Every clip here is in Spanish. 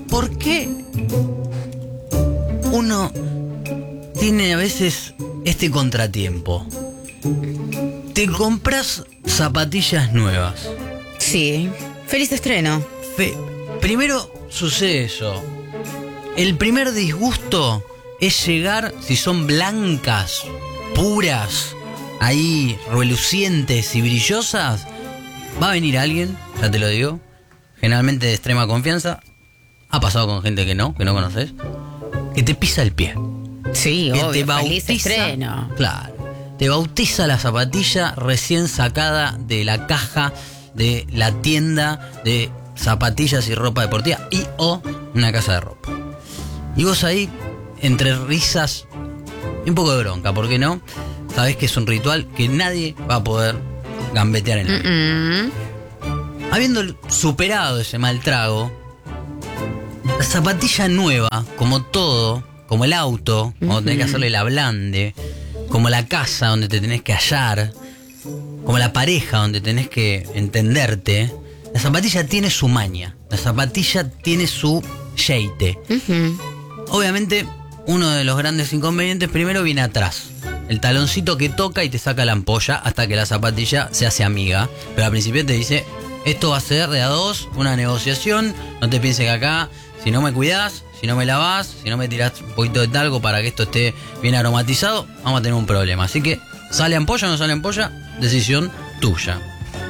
¿por qué uno tiene a veces este contratiempo? Te compras zapatillas nuevas. Sí. Feliz estreno. Primero sucede eso. El primer disgusto es llegar, si son blancas, puras, ahí relucientes y brillosas, va a venir alguien, ya te lo digo, generalmente de extrema confianza, ha pasado con gente que no conoces, que te pisa el pie. Sí, que obvio, te bautiza, feliz estreno. Claro, te bautiza la zapatilla recién sacada de la caja de la tienda de zapatillas y ropa deportiva y o una casa de ropa. Y vos ahí, entre risas y un poco de bronca, ¿por qué no? Sabés que es un ritual que nadie va a poder gambetear en él. Habiendo superado ese mal trago, la zapatilla nueva, como todo, como el auto, cuando tenés que hacerle la blande, como la casa donde te tenés que hallar, como la pareja donde tenés que entenderte, la zapatilla tiene su maña, la zapatilla tiene su yeite. Obviamente, uno de los grandes inconvenientes primero viene atrás. El taloncito que toca y te saca la ampolla hasta que la zapatilla se hace amiga. Pero al principio te dice, esto va a ser de a dos, una negociación, no te pienses que acá, si no me cuidás, si no me lavás, si no me tirás un poquito de talco para que esto esté bien aromatizado, vamos a tener un problema. Así que, ¿sale ampolla o no sale ampolla? Decisión tuya.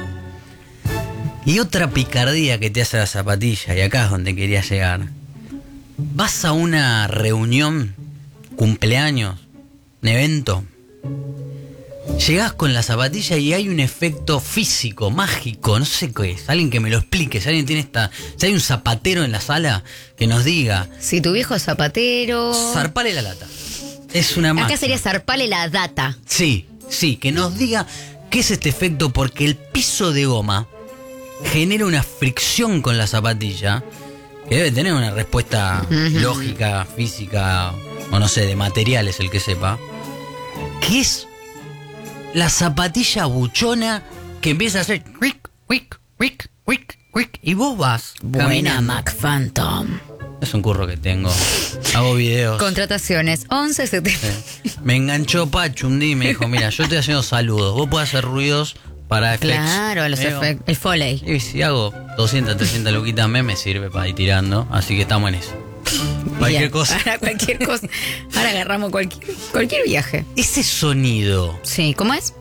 Y otra picardía que te hace la zapatilla, y acá es donde quería llegar. Vas a una reunión, cumpleaños, un evento. Llegás con la zapatilla y hay un efecto físico, mágico, no sé qué es. Alguien que me lo explique. Si alguien tiene si hay un zapatero en la sala, que nos diga. Si tu viejo es zapatero. Zarpale la lata. Es una máquina. Acá sería zarpale la data. Sí, que nos diga qué es este efecto, porque el piso de goma genera una fricción con la zapatilla que debe tener una respuesta lógica, física, o no sé, de materiales, el que sepa, que es la zapatilla buchona que empieza a hacer quick, quick, quick, quick, quick, y vos vas Buena caminando. McPhantom. Es un curro que tengo. Hago videos. Contrataciones 1170. Me enganchó Pachu un día y me dijo, mira, yo estoy haciendo saludos, vos podés hacer ruidos para efectos. Claro, los efectos. El Foley. Y si hago 200, 300 luquitas me sirve para ir tirando, así que estamos en eso. Cualquier Bien. cosa. Ahora cualquier cosa. Ahora agarramos cualquier viaje. Ese sonido Sí, ¿cómo es?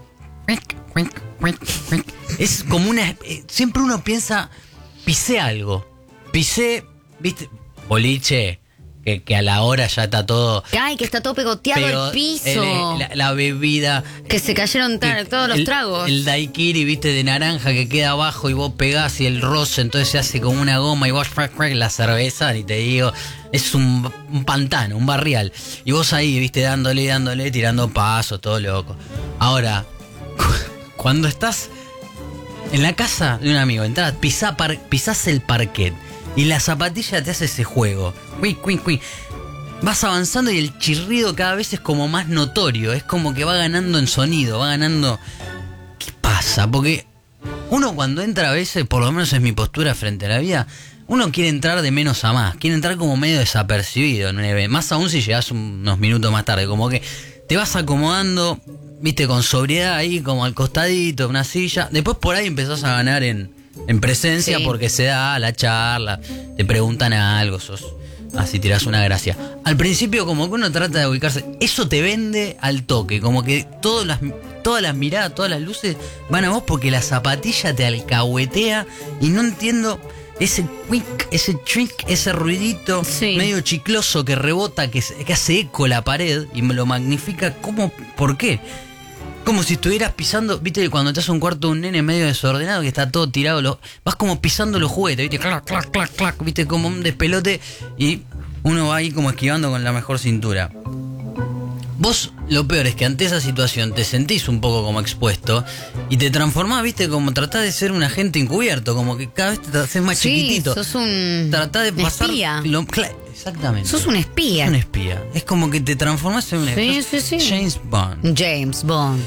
es como una... Siempre uno piensa, pisé algo. Pisé, viste, boliche, que a la hora ya está todo... Ay, que está todo pegoteado el piso. La bebida... Que se cayeron todos los tragos. El daiquiri, viste, de naranja que queda abajo y vos pegás y el roce, entonces se hace como una goma y vos la cerveza, ni te digo, es un pantano, un barrial. Y vos ahí, viste, dándole, tirando pasos, todo loco. Ahora, cuando estás en la casa de un amigo, entrás, pisás el parquet y la zapatilla te hace ese juego. Cuic. Vas avanzando y el chirrido cada vez es como más notorio. Es como que va ganando en sonido, va ganando... ¿Qué pasa? Porque uno cuando entra a veces, por lo menos es mi postura frente a la vida, uno quiere entrar de menos a más. Quiere entrar como medio desapercibido en un evento. Más aún si llegás unos minutos más tarde. Como que te vas acomodando, viste, con sobriedad ahí, como al costadito, una silla. Después por ahí empezás a ganar en presencia, sí, porque se da la charla, te preguntan algo, así tirás una gracia. Al principio como que uno trata de ubicarse, eso te vende al toque, como que todas las miradas, todas las luces van a vos porque la zapatilla te alcahuetea y no entiendo ese quick, ese trick, ese ruidito, sí, medio chicloso que rebota, que hace eco la pared y me lo magnifica. ¿Cómo? ¿Por qué? Como si estuvieras pisando, viste, cuando te hace un cuarto de un nene medio desordenado que está todo tirado, vas como pisando los juguetes, viste, clac, clac, clac, clac, viste, como un despelote y uno va ahí como esquivando con la mejor cintura. Vos, lo peor es que ante esa situación te sentís un poco como expuesto y te transformás, viste, como tratás de ser un agente encubierto, como que cada vez te haces más chiquitito. Sos un tratás de pasar espía. Exactamente. Sos un espía. Un espía. Es como que te transformás en un espía. Sí. James Bond.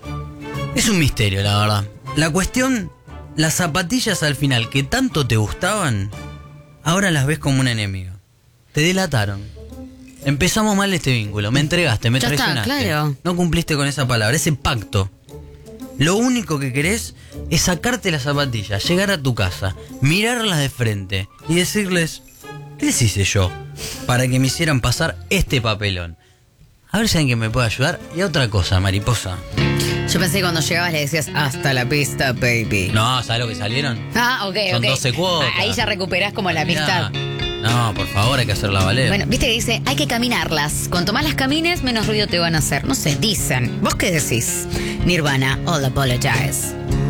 Es un misterio, la verdad. La cuestión, las zapatillas al final que tanto te gustaban, ahora las ves como una enemiga. Te delataron. Empezamos mal este vínculo. Me entregaste, me Ya está, traicionaste. claro. No cumpliste con esa palabra, ese pacto. Lo único que querés es sacarte las zapatillas, llegar a tu casa, mirarlas de frente y decirles: ¿qué les hice yo para que me hicieran pasar este papelón? A ver si alguien me puede ayudar. Y otra cosa, mariposa. Yo pensé que cuando llegabas le decías hasta la pista, baby. No, ¿sabes lo que salieron? Ah, ok, Son ok. 12 cuotas. Ahí ya recuperás como la amistad. No, por favor, hay que hacerla valer. Bueno, viste que dice, hay que caminarlas. Cuanto más las camines, menos ruido te van a hacer. No sé, dicen. ¿Vos qué decís? Nirvana, All Apologize.